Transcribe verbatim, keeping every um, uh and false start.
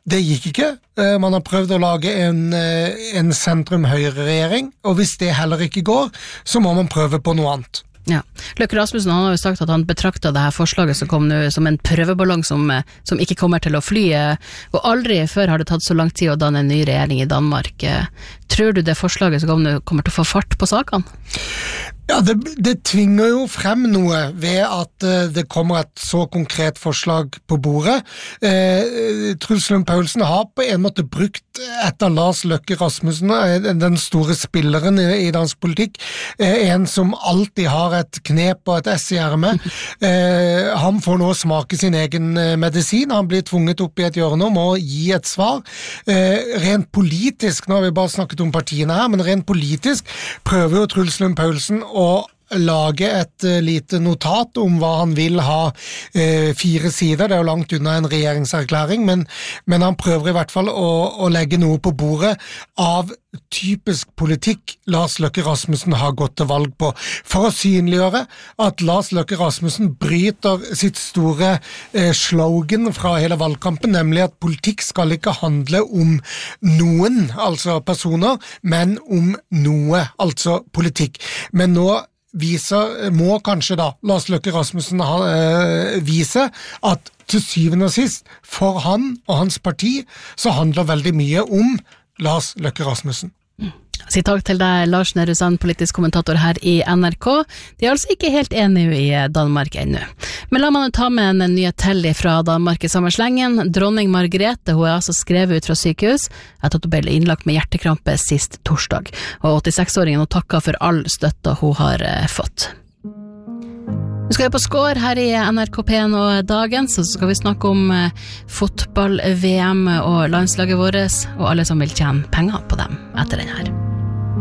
Det gikk ikke. Man har prøvd å lage en, en sentrum-høyre-regjering, og hvis det heller ikke går, så må man prøve på noe annet. Ja. Løkke Rasmussen han har jo sagt at han betrakter det her forslaget som kom nå som en prøveballong som, som ikke kommer til å fly, og aldri før har det tatt så lang tid å danne en ny regjering i Danmark. Tror du det forslaget som kom nå kommer til å få fart på sakene? Ja, det, det tvinger jo frem noe ved at uh, det kommer et så konkret forslag på bordet. Uh, Truls Lund Poulsen har på en måte brukt etter Lars Løkke Rasmussen, uh, den store spilleren i, i dansk politikk, uh, en som alltid har et knep og et ess i ermet. Uh, han får nå smake sin egen uh, medisin, han blir tvunget opp i et hjørne og må gi et svar. Uh, rent politisk, nå har vi bare snakket om partiene her, men rent politisk prøver jo Truls Lund Poulsen å lage et uh, lite notat om hva han vil ha uh, fire sider, det er jo langt unna en regjeringserklæring, men, men han prøver i hvert fall å, å legge noe på bordet av typisk politikk Lars Løkke Rasmussen har gått til valg på, for å synliggjøre at Lars Løkke Rasmussen bryter sitt store uh, slogan fra hele valgkampen, nemlig at politikk skal ikke handle om noen, altså personer, men om noe, altså politikk. Men nå viser, må kanskje da Lars Løkke Rasmussen ha, øh, vise at til syvende og sist for han og hans parti så handler veldig mye om Lars Løkke Rasmussen. Mm. Si takk til deg, Lars Nehru Sand, politisk kommentator her i N R K. De er altså ikke helt enige i Danmark ennå. Men la meg ta med en nyhet til fra Danmark i samme slengen. Dronning Margrethe, hun er altså skrevet ut fra sykehus etter at hun ble innlagt med hjertekrampe sist torsdag. Og åttiseks-åringen hun takker for all støtta hun har eh, fått. Vi skal jo på skår her i N R K P N og dagen, så skal vi snakke om eh, fotball, V M og landslaget vårt, og alle som vil tjene penger på dem etter den her.